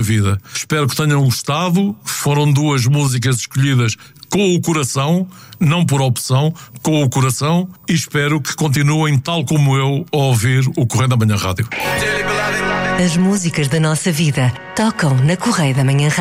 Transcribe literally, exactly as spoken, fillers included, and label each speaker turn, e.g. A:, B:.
A: vida. Espero que tenham gostado. Foram duas músicas escolhidas com o coração, não por opção, com o coração, e espero que continuem, tal como eu, a ouvir o Correio da Manhã Rádio.
B: As músicas da nossa vida tocam na Correio da Manhã Rádio.